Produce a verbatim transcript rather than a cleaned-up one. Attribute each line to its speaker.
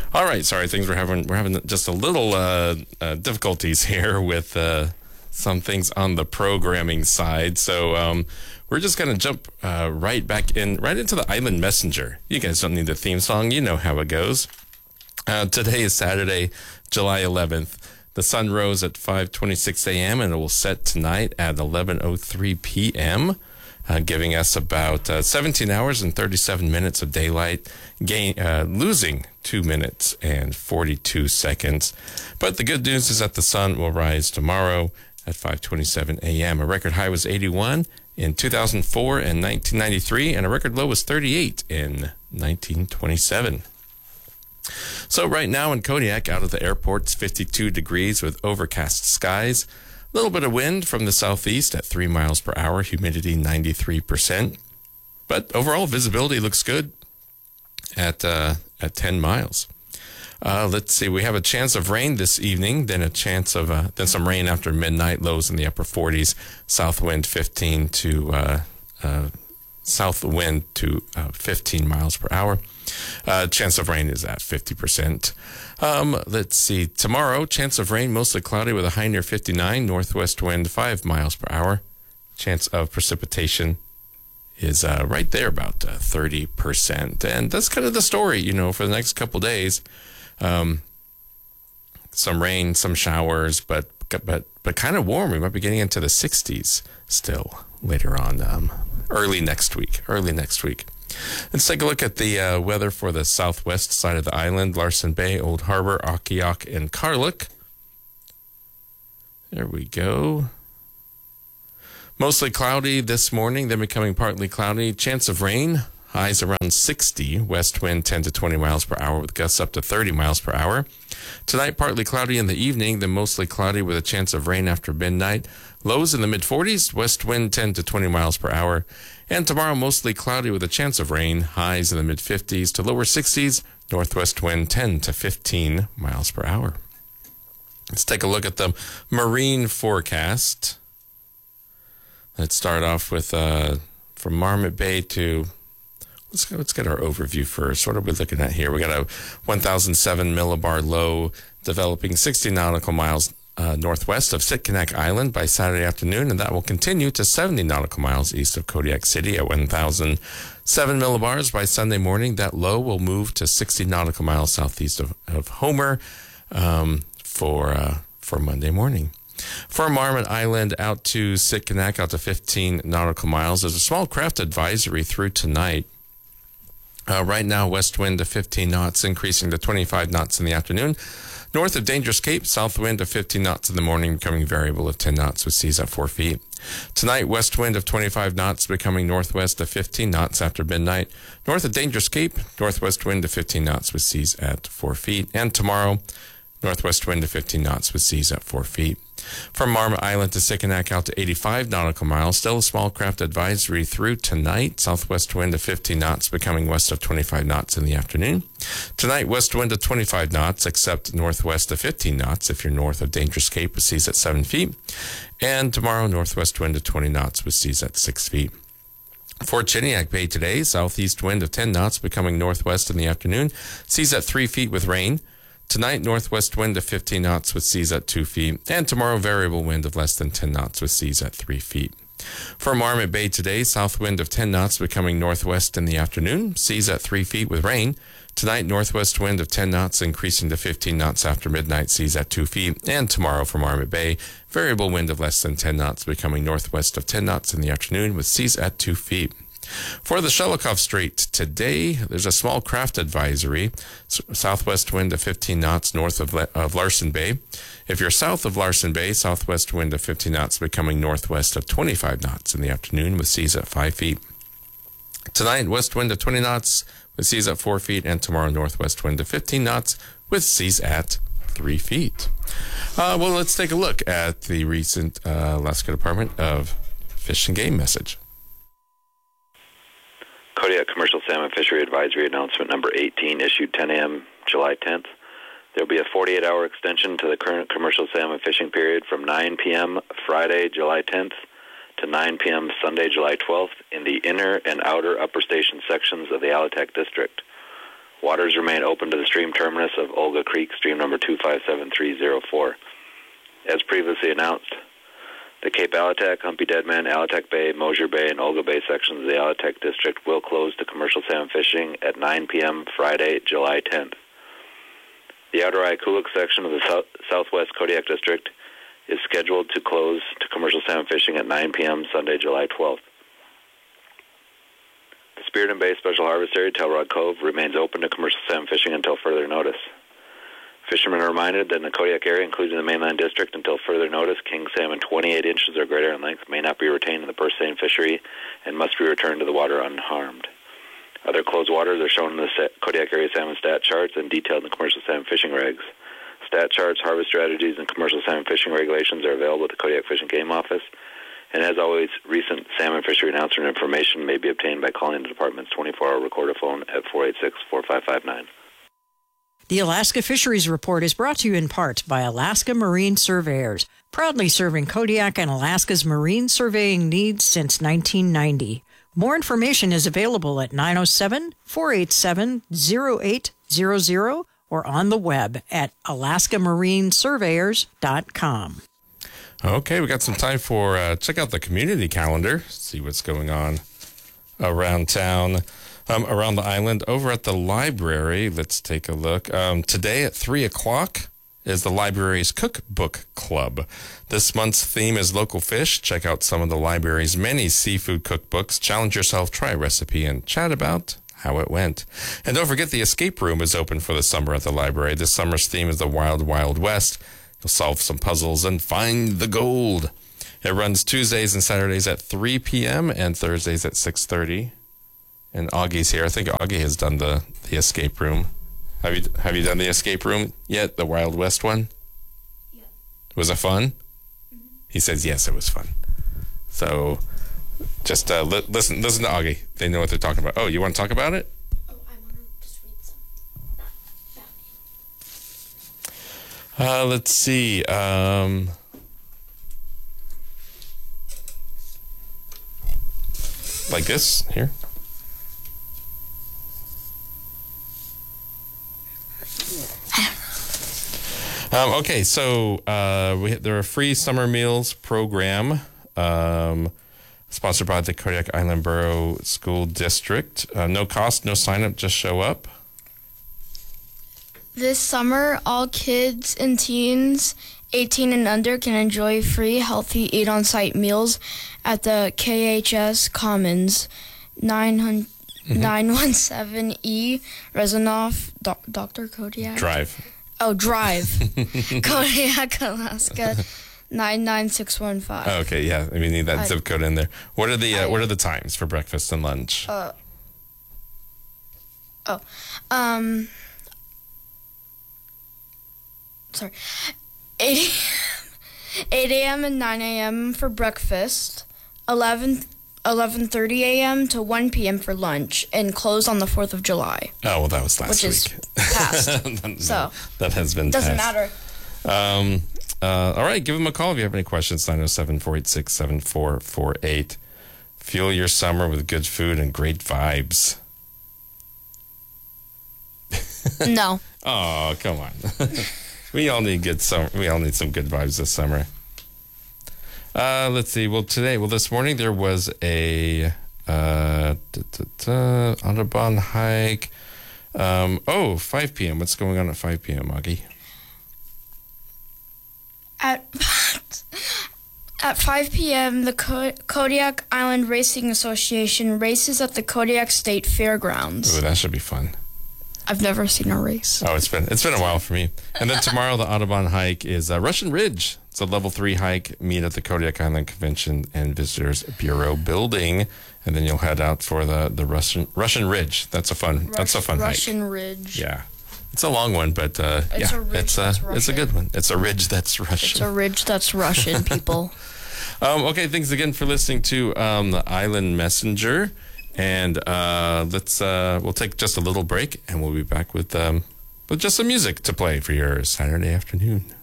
Speaker 1: All right, sorry, things we're having we're having just a little uh, uh, difficulties here with uh, some things on the programming side. So um, we're just gonna jump uh, right back in, right into the Island Messenger. You guys don't need the theme song; you know how it goes. Uh, today is Saturday, July eleventh. The sun rose at five twenty-six a.m. and it will set tonight at eleven oh three p.m., uh, giving us about uh, seventeen hours and thirty-seven minutes of daylight, gain, uh, losing two minutes and forty-two seconds. But the good news is that the sun will rise tomorrow at five twenty-seven a.m. A record high was eighty-one in two thousand four and nineteen ninety-three, and a record low was thirty-eight in nineteen twenty-seven. So right now in Kodiak, out of the airport, it's fifty-two degrees with overcast skies. A little bit of wind from the southeast at three miles per hour, humidity ninety-three percent. But overall visibility looks good at uh, at ten miles. Uh, let's see, we have a chance of rain this evening, then a chance of uh, then some rain after midnight, lows in the upper forties, south wind fifteen to uh, uh, south wind to uh, fifteen miles per hour. Uh, chance of rain is at fifty percent. Um, let's see. Tomorrow, chance of rain, mostly cloudy with a high near fifty-nine. Northwest wind five miles per hour. Chance of precipitation is uh, right there, about uh, thirty percent. And that's kind of the story, you know, for the next couple days. Um, some rain, some showers, but but but kind of warm. We might be getting into the sixties still later on, um, early next week. Early next week. Let's take a look at the uh, weather for the southwest side of the island: Larsen Bay, Old Harbor, Akiak, and Karluk. There we go. Mostly cloudy this morning, then becoming partly cloudy. Chance of rain, highs around sixty. West wind ten to twenty miles per hour with gusts up to thirty miles per hour. Tonight, partly cloudy in the evening, then mostly cloudy with a chance of rain after midnight. Lows in the mid forties, west wind ten to twenty miles per hour. And tomorrow, mostly cloudy with a chance of rain, highs in the mid fifties to lower sixties, northwest wind ten to fifteen miles per hour. Let's take a look at the marine forecast. Let's start off with uh, from Marmot Bay to, let's go, let's get our overview first. What are we looking at here? We got a one thousand seven millibar low developing sixty nautical miles Uh, northwest of Sitkinak Island by Saturday afternoon, and that will continue to seventy nautical miles east of Kodiak City at one thousand seven millibars by Sunday morning. That low will move to sixty nautical miles southeast of, of Homer um, for uh, for Monday morning. For Marmot Island out to Sitkinak, out to fifteen nautical miles. There's a small craft advisory through tonight. Uh, right now, west wind to fifteen knots, increasing to twenty-five knots in the afternoon. North of Dangerous Cape, south wind of fifteen knots in the morning, becoming variable of ten knots with seas at four feet. Tonight, west wind of twenty-five knots, becoming northwest of fifteen knots after midnight. North of Dangerous Cape, northwest wind of fifteen knots with seas at four feet. And tomorrow, northwest wind of fifteen knots with seas at four feet. From Marmot Island to Sitkinak out to eighty-five nautical miles, still a small craft advisory through tonight. Southwest wind of fifteen knots, becoming west of twenty-five knots in the afternoon. Tonight, west wind of twenty-five knots, except northwest of fifteen knots if you're north of Dangerous Cape with seas at seven feet. And tomorrow, northwest wind of twenty knots with seas at six feet. For Chiniak Bay today, southeast wind of ten knots, becoming northwest in the afternoon, seas at three feet with rain. Tonight, northwest wind of fifteen knots with seas at two feet. And tomorrow, variable wind of less than ten knots with seas at three feet. For Marmot Bay today, south wind of ten knots becoming northwest in the afternoon, seas at three feet with rain. Tonight, northwest wind of ten knots increasing to fifteen knots after midnight, seas at two feet. And tomorrow for Marmot Bay, variable wind of less than ten knots becoming northwest of ten knots in the afternoon with seas at two feet. For the Shelikof Strait today, there's a small craft advisory. Southwest wind of fifteen knots north of, of Larsen Bay. If you're south of Larsen Bay, southwest wind of fifteen knots becoming northwest of twenty-five knots in the afternoon with seas at five feet. Tonight, west wind of twenty knots with seas at four feet. And tomorrow, northwest wind of fifteen knots with seas at three feet. Uh, well, let's take a look at the recent uh, Alaska Department of Fish and Game message.
Speaker 2: Kodiak Commercial Salmon Fishery Advisory Announcement Number eighteen, issued ten a.m. July tenth. There will be a forty-eight hour extension to the current commercial salmon fishing period from nine p.m. Friday, July tenth to nine p.m. Sunday, July twelfth in the inner and outer upper station sections of the Alatak District. Waters remain open to the stream terminus of Olga Creek, stream number two five seven three zero four. As previously announced, the Cape Alatek, Humpy Deadman, Alatek Bay, Mosier Bay, and Olga Bay sections of the Alatek District will close to commercial salmon fishing at nine p.m. Friday, July tenth. The Outer Ikulik section of the south, Southwest Kodiak District is scheduled to close to commercial salmon fishing at nine p.m. Sunday, July twelfth. The Spearden Bay Special Harvest Area, Tailrod Cove, remains open to commercial salmon fishing until further notice. Fishermen are reminded that in the Kodiak area, including the mainland district, until further notice, king salmon twenty-eight inches or greater in length may not be retained in the purse seine fishery and must be returned to the water unharmed. Other closed waters are shown in the Kodiak area salmon stat charts and detailed in the commercial salmon fishing regs. Stat charts, harvest strategies, and commercial salmon fishing regulations are available at the Kodiak Fish and Game Office. And as always, recent salmon fishery announcement information may be obtained by calling the department's twenty-four hour recorder phone at four eight six, four five five nine.
Speaker 3: The Alaska Fisheries Report is brought to you in part by Alaska Marine Surveyors, proudly serving Kodiak and Alaska's marine surveying needs since nineteen ninety. More information is available at nine oh seven, four eight seven, oh eight hundred or on the web at alaska marine surveyors dot com.
Speaker 1: Okay, we got some time for uh, check out the community calendar, see what's going on around town, um, around the island. Over at the library, let's take a look. Um, today at three o'clock is the library's cookbook club. This month's theme is local fish. Check out some of the library's many seafood cookbooks. Challenge yourself, try a recipe, and chat about how it went. And don't forget the escape room is open for the summer at the library. This summer's theme is the Wild Wild West. You'll solve some puzzles and find the gold. It runs Tuesdays and Saturdays at three p.m. and Thursdays at six thirty. And Augie's here. I think Augie has done the, the escape room. Have you have you done the escape room yet? The Wild West one?
Speaker 4: Yeah.
Speaker 1: Was it fun?
Speaker 4: Mm-hmm.
Speaker 1: He says yes, it was fun. So just uh, li- listen listen to Augie. They know what they're talking about. Oh, you want to talk about it?
Speaker 4: Oh, I want to just read something about me.
Speaker 1: Uh, let's see. Um, like this here. Um, okay, so uh, we there are free summer meals program um, sponsored by the Kodiak Island Borough School District. Uh, no cost, no sign up, just show up.
Speaker 4: This summer, all kids and teens eighteen and under can enjoy free, healthy, eat-on-site meals at the K H S Commons, nine one seven E Rezanoff, Do- Doctor Kodiak?
Speaker 1: Drive.
Speaker 4: Oh, Drive. Kodiak, Alaska, nine nine six one five.
Speaker 1: Oh, okay, yeah, we need that
Speaker 4: I,
Speaker 1: zip code in there. What are the uh,
Speaker 4: I,
Speaker 1: What are the times for breakfast and lunch?
Speaker 4: Uh, oh, um... Sorry, eight a.m. and nine a.m. for breakfast, eleven thirty a.m. to one p.m. for lunch, and close on the fourth of July.
Speaker 1: Oh, well, that was last
Speaker 4: which
Speaker 1: week.
Speaker 4: Is passed.
Speaker 1: that,
Speaker 4: so
Speaker 1: that has been
Speaker 4: doesn't
Speaker 1: passed.
Speaker 4: matter.
Speaker 1: Um, uh, all right, give them a call if you have any questions. nine oh seven, four eight six, seven four four eight. Fuel your summer with good food and great vibes.
Speaker 4: No.
Speaker 1: Oh, come on. We all need good summer. We all need some good vibes this summer. Uh, let's see. Well, today, well, this morning there was a uh, da, da, da, Audubon hike. Um, oh, five p.m. What's going on at five p.m., Augie?
Speaker 4: At at five p.m., the Co- Kodiak Island Racing Association races at the Kodiak State Fairgrounds.
Speaker 1: Oh, that should be fun.
Speaker 4: I've never seen a race.
Speaker 1: Oh, it's been it's been a while for me. And then tomorrow, the Audubon hike is uh, Russian Ridge. It's a level three hike. Meet at the Kodiak Island Convention and Visitors Bureau building, and then you'll head out for the, the Russian Russian Ridge. That's a fun.
Speaker 4: Rush,
Speaker 1: that's a fun
Speaker 4: Russian
Speaker 1: hike.
Speaker 4: Ridge.
Speaker 1: Yeah, it's a long one, but uh,
Speaker 4: it's
Speaker 1: yeah,
Speaker 4: a ridge
Speaker 1: it's a
Speaker 4: that's
Speaker 1: it's a good one. It's a ridge that's Russian.
Speaker 4: It's a ridge that's Russian, people.
Speaker 1: Um, okay, thanks again for listening to um, the Island Messenger. And uh, let's uh, we'll take just a little break, and we'll be back with um, with just some music to play for your Saturday afternoon.